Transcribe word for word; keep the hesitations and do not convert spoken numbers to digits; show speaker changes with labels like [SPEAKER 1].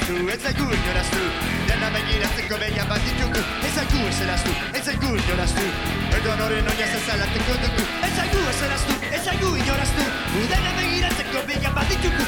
[SPEAKER 1] jolastu, ez zaigu inoraztu. Dena begiratzeko begia bat ditugu, ez zaigu eseraztu, ez zaigu inoraztu. Edo noren oinaz ezalatuko dugu, ez zaigu eseraztu, ez zaigu inoraztu. Dena begiratzeko begia bat ditugu,